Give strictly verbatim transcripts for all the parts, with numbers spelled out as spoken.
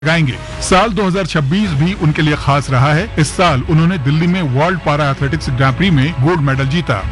गाएंगे। साल दो हज़ार छब्बीस भी उनके लिए खास रहा है। इस साल उन्होंने दिल्ली में वर्ल्ड पारा एथलेटिक्स ग्रां प्री में गोल्ड मेडल जीता।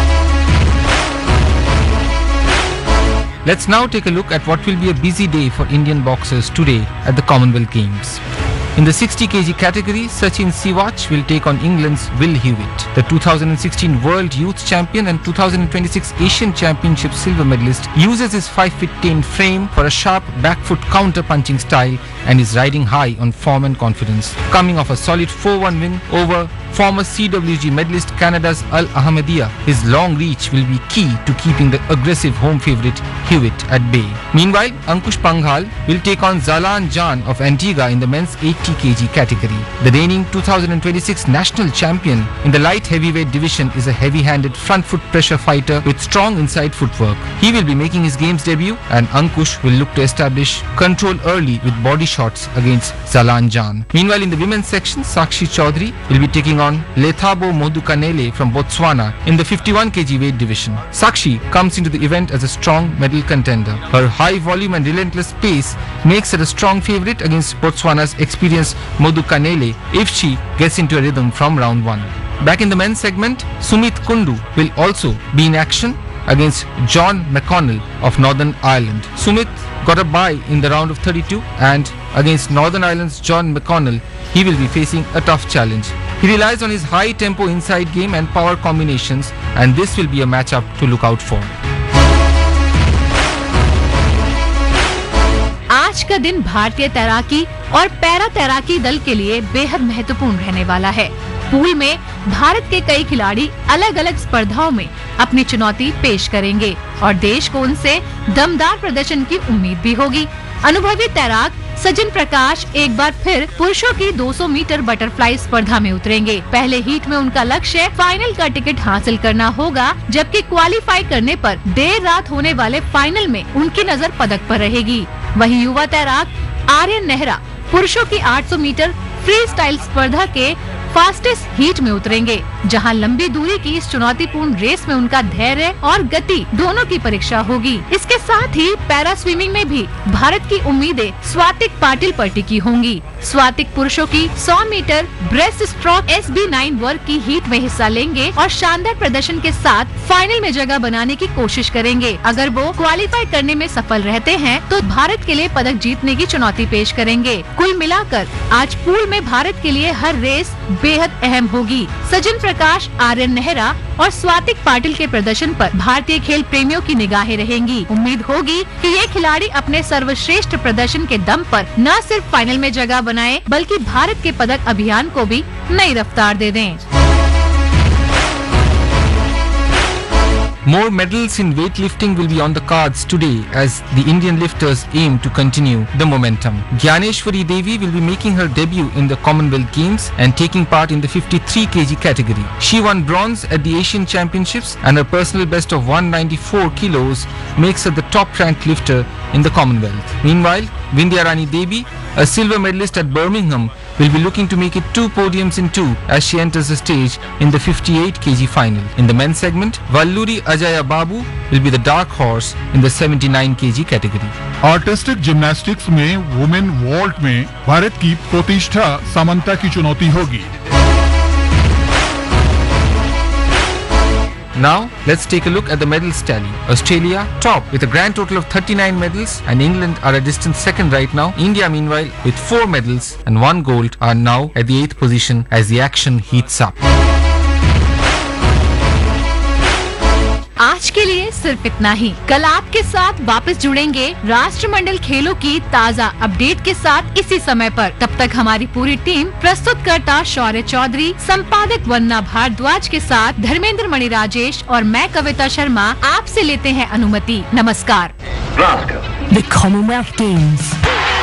Let's now take a look at what will be a busy day for Indian boxers today at the Commonwealth Games. In the sixty kilograms category, Sachin Siwach will take on England's Will Hewitt. The two thousand sixteen World Youth Champion and two thousand twenty-six Asian Championship silver medalist uses his five foot ten frame for a sharp back foot counter punching style and is riding high on form and confidence. Coming off a solid four one win over former C W G medalist Canada's Al Ahmadiyya, his long reach will be key to keeping the aggressive home favourite Hewitt at bay. Meanwhile, Ankush Panghal will take on Zalan Jan of Antigua in the men's eighty kilograms category. The reigning two thousand twenty-six national champion in the light heavyweight division is a heavy-handed front foot pressure fighter with strong inside footwork. He will be making his games debut and Ankush will look to establish control early with body shots against Zalan Jan. Meanwhile, in the women's section, Sakshi Chaudhary will be taking on Lethabo Modukanele from Botswana in the fifty-one kilograms weight division. Sakshi comes into the event as a strong medal contender. Her high volume and relentless pace makes her a strong favourite against Botswana's experienced Modukanele if she gets into a rhythm from round one. Back in the men's segment, Sumit Kundu will also be in action against John McConnell of Northern Ireland. Sumit got a bye in the round of thirty-two and against Northern Ireland's John McConnell, he will be facing a tough challenge. He relies on his high tempo inside game and power combinations and this will be a matchup to look out for. आज का दिन भारतीय तैराकी और para तैराकी दल के लिए बेहद महत्वपूर्ण रहने वाला है। पूल में भारत के कई खिलाड़ी अलग अलग स्पर्धाओं में अपनी चुनौती पेश करेंगे और देश को उनसे दमदार प्रदर्शन की उम्मीद भी होगी। अनुभवी तैराक सचिन प्रकाश एक बार फिर पुरुषों की दो सौ मीटर बटरफ्लाई स्पर्धा में उतरेंगे। पहले हीट में उनका लक्ष्य फाइनल का टिकट हासिल करना होगा, जबकि क्वालिफाई करने पर देर रात होने वाले फाइनल में उनकी नजर पदक पर रहेगी। वहीं युवा तैराक आर्यन नेहरा पुरुषों की आठ सौ मीटर फ्री स्टाइल स्पर्धा के फास्टेस्ट हीट में उतरेंगे, जहां लंबी दूरी की इस चुनौतीपूर्ण रेस में उनका धैर्य और गति दोनों की परीक्षा होगी। इसके साथ ही पैरा स्विमिंग में भी भारत की उम्मीदें स्वातिक पाटिल पर टिकी होंगी। स्वातिक पुरुषों की सौ metre breast stroke S B nine वर्ग की हीट में हिस्सा लेंगे और शानदार प्रदर्शन के साथ फाइनल में जगह बनाने की कोशिश करेंगे। अगर वो क्वालिफाई करने में सफल रहते हैं तो भारत के लिए पदक जीतने की चुनौती पेश करेंगे। कुल मिलाकर आज पूल में भारत के लिए हर रेस बेहद अहम होगी। सचिन प्रकाश, आर्यन नेहरा और स्वातिक पाटिल के प्रदर्शन पर भारतीय खेल प्रेमियों की निगाहें रहेंगी। उम्मीद होगी कि ये खिलाड़ी अपने सर्वश्रेष्ठ प्रदर्शन के दम पर न सिर्फ फाइनल में जगह बनाएं, बल्कि भारत के पदक अभियान को भी नई रफ्तार दे दें। More medals in weightlifting will be on the cards today as the Indian lifters aim to continue the momentum. Gyaneshwari Devi will be making her debut in the Commonwealth Games and taking part in the fifty-three kilograms category. She won bronze at the Asian Championships and her personal best of one ninety-four kilos makes her the top-ranked lifter in the Commonwealth. Meanwhile, Vindhya Rani Devi, a silver medalist at Birmingham, will be looking to make it two podiums in two as she enters the stage in the fifty-eight kilograms final. In the men's segment, Valluri Ajaya Babu will be the dark horse in the seventy-nine kilograms category. Artistic gymnastics में women vault में भारत की प्रतिष्ठा सामंता की चुनौती होगी। Now, let's take a look at the medals tally. Australia top with a grand total of thirty-nine medals and England are a distant second right now. India meanwhile with four medals and one gold are now at the eighth position as the action heats up. आज के लिए सिर्फ इतना ही। कल आपके साथ वापस जुड़ेंगे राष्ट्रमंडल खेलों की ताज़ा अपडेट के साथ इसी समय पर। तब तक हमारी पूरी टीम प्रस्तुतकर्ता शौर्य चौधरी, संपादक वन्ना भारद्वाज के साथ धर्मेंद्र मणि राजेश और मैं कविता शर्मा आपसे लेते हैं अनुमति। नमस्कार। The Commonwealth Games.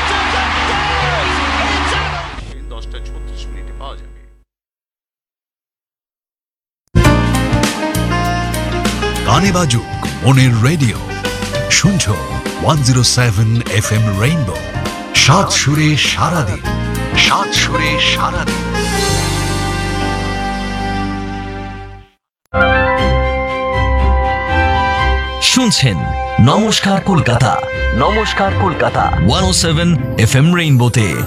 গানে বাজুক মনের রেডিও শুনছো one oh seven F M rainbow সাত সুরে সারাদিন সাত সুরে সারাদিন শুনছেন নমস্কার কলকাতা, নমস্কার কলকাতা ওয়ান ও সেভেন এফ এম রেইনবোতে।